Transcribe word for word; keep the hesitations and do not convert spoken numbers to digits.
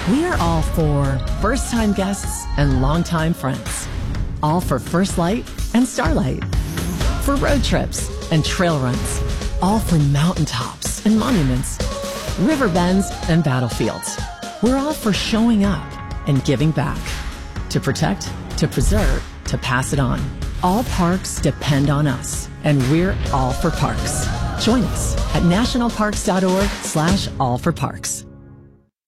We are all for first-time guests and longtime friends. All for First Light and Starlight. For road trips and trail runs. All for mountaintops and monuments. River bends and battlefields. We're all for showing up and giving back. To protect, to preserve, to pass it on. All parks depend on us, and we're all for parks. Join us at nationalparks.org slash all for parks.